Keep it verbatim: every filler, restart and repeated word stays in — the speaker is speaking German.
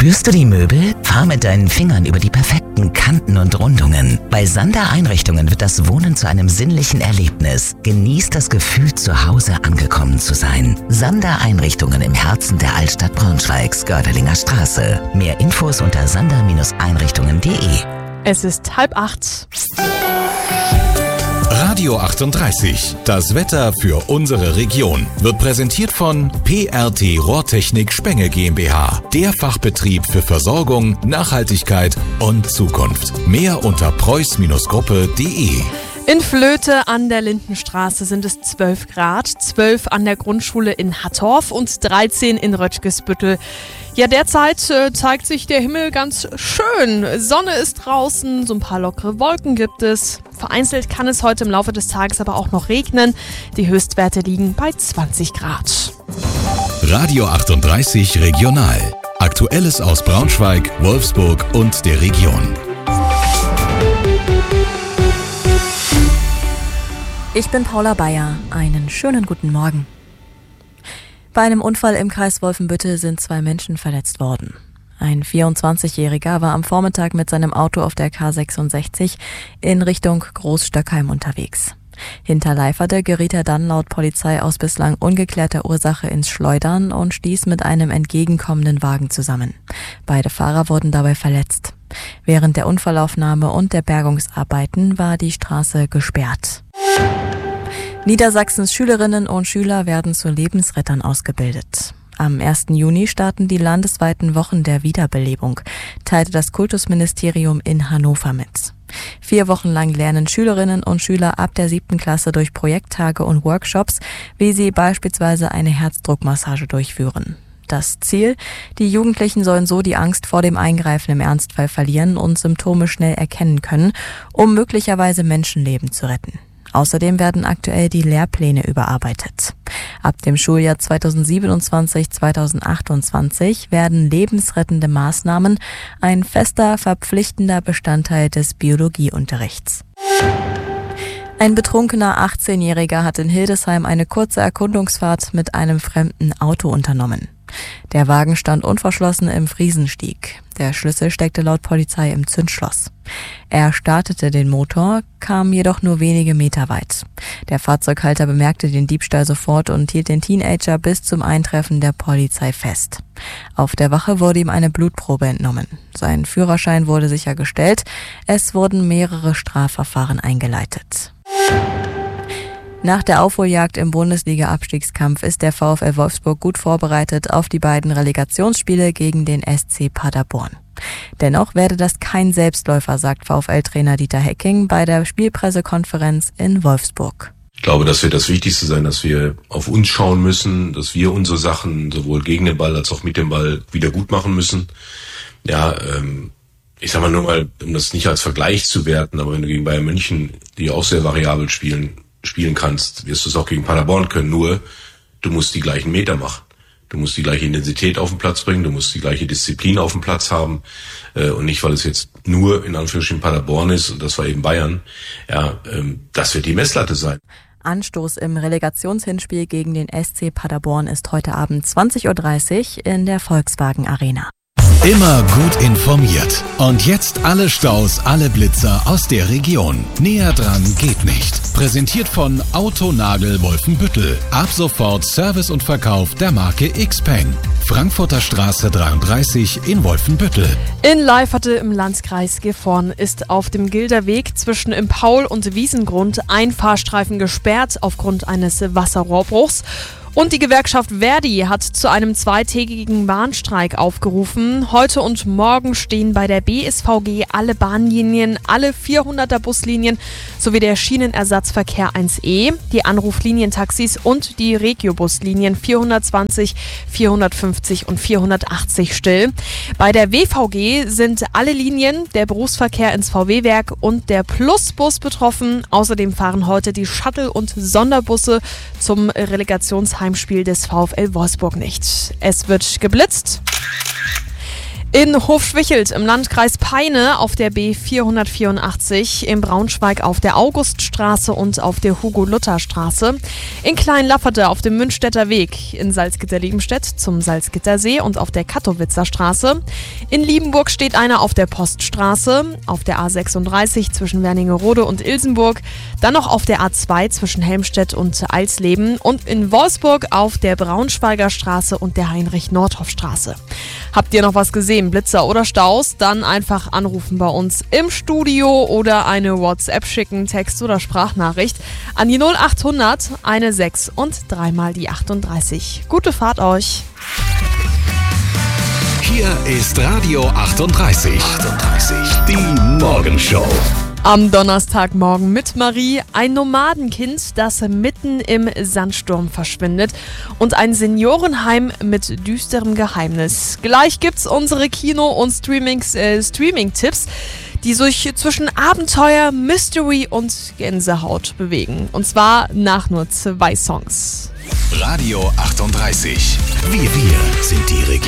Spürst du die Möbel? Fahr mit deinen Fingern über die perfekten Kanten und Rundungen. Bei Sander Einrichtungen wird das Wohnen zu einem sinnlichen Erlebnis. Genieß das Gefühl, zu Hause angekommen zu sein. Sander Einrichtungen im Herzen der Altstadt Braunschweigs, Gördelinger Straße. Mehr Infos unter sander Einrichtungen punkt de. Es ist halb acht. Radio achtunddreißig, das Wetter für unsere Region, wird präsentiert von P R T Rohrtechnik Spenge GmbH, der Fachbetrieb für Versorgung, Nachhaltigkeit und Zukunft. Mehr unter preuß Gruppe punkt de. In Vlöte an der Lindenstraße sind es zwölf Grad, zwölf an der Grundschule in Hattorf und dreizehn in Röttgesbüttel. Ja, derzeit äh, zeigt sich der Himmel ganz schön. Sonne ist draußen, so ein paar lockere Wolken gibt es. Vereinzelt kann es heute im Laufe des Tages aber auch noch regnen. Die Höchstwerte liegen bei zwanzig Grad. Radio achtunddreißig Regional. Aktuelles aus Braunschweig, Wolfsburg und der Region. Ich bin Paula Bayer. Einen schönen guten Morgen. Bei einem Unfall im Kreis Wolfenbüttel sind zwei Menschen verletzt worden. Ein vierundzwanzigjähriger war am Vormittag mit seinem Auto auf der K sechsundsechzig in Richtung Großstöckheim unterwegs. Hinter Leiferde geriet er dann laut Polizei aus bislang ungeklärter Ursache ins Schleudern und stieß mit einem entgegenkommenden Wagen zusammen. Beide Fahrer wurden dabei verletzt. Während der Unfallaufnahme und der Bergungsarbeiten war die Straße gesperrt. Niedersachsens Schülerinnen und Schüler werden zu Lebensrettern ausgebildet. Am ersten Juni starten die landesweiten Wochen der Wiederbelebung, teilte das Kultusministerium in Hannover mit. Vier Wochen lang lernen Schülerinnen und Schüler ab der siebten Klasse durch Projekttage und Workshops, wie sie beispielsweise eine Herzdruckmassage durchführen. Das Ziel: Die Jugendlichen sollen so die Angst vor dem Eingreifen im Ernstfall verlieren und Symptome schnell erkennen können, um möglicherweise Menschenleben zu retten. Außerdem werden aktuell die Lehrpläne überarbeitet. Ab dem Schuljahr zweitausendsiebenundzwanzig zweitausendachtundzwanzig werden lebensrettende Maßnahmen ein fester, verpflichtender Bestandteil des Biologieunterrichts. Ein betrunkener achtzehnjähriger hat in Hildesheim eine kurze Erkundungsfahrt mit einem fremden Auto unternommen. Der Wagen stand unverschlossen im Friesenstieg. Der Schlüssel steckte laut Polizei im Zündschloss. Er startete den Motor, kam jedoch nur wenige Meter weit. Der Fahrzeughalter bemerkte den Diebstahl sofort und hielt den Teenager bis zum Eintreffen der Polizei fest. Auf der Wache wurde ihm eine Blutprobe entnommen. Sein Führerschein wurde sichergestellt. Es wurden mehrere Strafverfahren eingeleitet. Nach der Aufholjagd im Bundesliga-Abstiegskampf ist der VfL Wolfsburg gut vorbereitet auf die beiden Relegationsspiele gegen den S C Paderborn. Dennoch werde das kein Selbstläufer, sagt VfL-Trainer Dieter Hecking bei der Spielpressekonferenz in Wolfsburg. Ich glaube, das wird das Wichtigste sein, dass wir auf uns schauen müssen, dass wir unsere Sachen sowohl gegen den Ball als auch mit dem Ball wieder gut machen müssen. Ja, ähm, ich sag mal nur mal, um das nicht als Vergleich zu werten, aber wenn du gegen Bayern München, die auch sehr variabel spielen, spielen kannst, wirst du es auch gegen Paderborn können, nur du musst die gleichen Meter machen. Du musst die gleiche Intensität auf den Platz bringen, du musst die gleiche Disziplin auf dem Platz haben äh, und nicht, weil es jetzt nur in Anführungsstrichen Paderborn ist und das war eben Bayern. Ja, ähm, das wird die Messlatte sein. Anstoß im Relegationshinspiel gegen den S C Paderborn ist heute Abend zwanzig Uhr dreißig in der Volkswagen Arena. Immer gut informiert. Und jetzt alle Staus, alle Blitzer aus der Region. Näher dran geht nicht. Präsentiert von Autonagel Wolfenbüttel. Ab sofort Service und Verkauf der Marke Xpeng. Frankfurter Straße dreiunddreißig in Wolfenbüttel. In Leiferde im Landkreis Gifhorn ist auf dem Gilderweg zwischen im Paul- und Wiesengrund ein Fahrstreifen gesperrt aufgrund eines Wasserrohrbruchs. Und die Gewerkschaft Verdi hat zu einem zweitägigen Bahnstreik aufgerufen. Heute und morgen stehen bei der B S V G alle Bahnlinien, alle vierhunderter Buslinien sowie der Schienenersatzverkehr eins E, die Anruflinientaxis und die Regiobuslinien vierhundertzwanzig, vierhundertfünfzig und vierhundertachtzig still. Bei der W V G sind alle Linien, der Berufsverkehr ins V W-Werk und der Plusbus betroffen. Außerdem fahren heute die Shuttle- und Sonderbusse zum Relegationsheimspiel des VfL Wolfsburg nicht. Es wird geblitzt. In Hofschwichelt im Landkreis Peine auf der B vierhundertvierundachtzig, in Braunschweig auf der Auguststraße und auf der Hugo-Luther-Straße, in Klein-Lafferte auf dem Münchstädter Weg, in Salzgitter-Liebenstedt zum Salzgittersee und auf der Kattowitzer Straße, in Liebenburg steht einer auf der Poststraße, auf der A sechsunddreißig zwischen Wernigerode und Ilsenburg, dann noch auf der A zwei zwischen Helmstedt und Eilsleben und in Wolfsburg auf der Braunschweiger Straße und der Heinrich-Nordhoff-Straße. Habt ihr noch was gesehen? Blitzer oder Staus, dann einfach anrufen bei uns im Studio oder eine WhatsApp schicken, Text oder Sprachnachricht an die null achthundert eine sechs und dreimal die achtunddreißig. Gute Fahrt euch! Hier ist Radio achtunddreißig. achtunddreißig. Die Morgenshow. Am Donnerstagmorgen mit Marie, ein Nomadenkind, das mitten im Sandsturm verschwindet und ein Seniorenheim mit düsterem Geheimnis. Gleich gibt's unsere Kino- und Streaming, äh, Streaming-Tipps, die sich zwischen Abenteuer, Mystery und Gänsehaut bewegen. Und zwar nach nur zwei Songs. Radio achtunddreißig. Wir, wir sind die Region.